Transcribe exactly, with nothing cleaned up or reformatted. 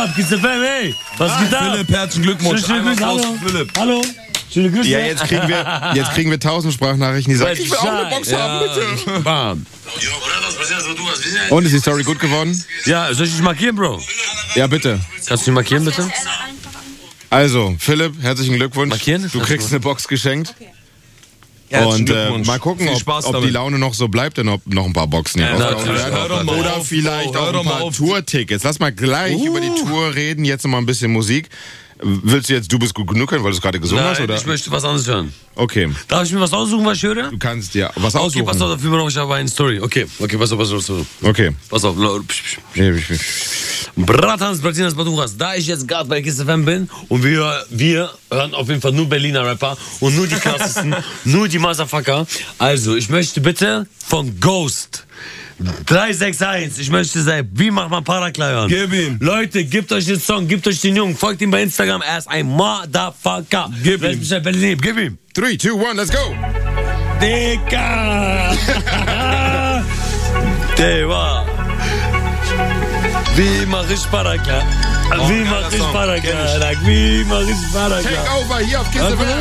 ab? Kiss F M, ey. Was geht ab? Philipp, herzlichen Glückwunsch. Schöne Grüße, hallo. Philipp. Hallo. Schöne Grüße. Ja, jetzt kriegen wir, jetzt kriegen wir tausend Sprachnachrichten, die sagen, ich will auch eine Box ja. haben, bitte. Bam. Und ist die Story gut geworden? Ja, soll ich dich markieren, Bro? Ja, bitte. Kannst du mich markieren, bitte? Also, Philipp, herzlichen Glückwunsch. Markieren? Du kriegst eine Box geschenkt. Herzlichen Und äh, Glückwunsch. mal gucken, Viel ob, Spaß ob damit. die Laune noch so bleibt, denn ob noch ein paar Boxen hier Ja, rausgehauen natürlich. werden. Hör doch mal Oder auf, vielleicht Bro. auch Hör doch ein mal paar auf. Tour-Tickets. Lass mal gleich Uh. über die Tour reden, jetzt noch mal ein bisschen Musik. Willst du jetzt Du bist gut genug hören, weil du es gerade gesungen hast? Nein, Oder? ich möchte was anderes hören. Okay, Darf ich mir was aussuchen, was ich höre? du kannst dir was Okay, aussuchen. pass auf, dafür brauche ich aber eine Story. Okay, okay, pass auf, pass auf, pass auf. Okay. Pass auf. Bratans, Bratinas, Batuchas, da ich jetzt gerade bei Kiss F M bin und wir, wir hören auf jeden Fall nur Berliner Rapper und nur die krassesten, nur die Motherfucker. Also, ich möchte bitte von Ghost drei sechs eins, ich möchte sagen, wie macht man Paraglidern? Gib ihm. Leute, gebt euch den Song, gebt euch den Jungen, folgt ihm bei Instagram, er ist ein Motherfucker. Gib ihm. Berlin, gib ihm. three, two, one, let's go! Digga! Deva! Wie mach ich Paraglidern? Wie mach ich Song. Paraglidern? Wie mach ich Paraglidern? Take over hier auf Kiss F M.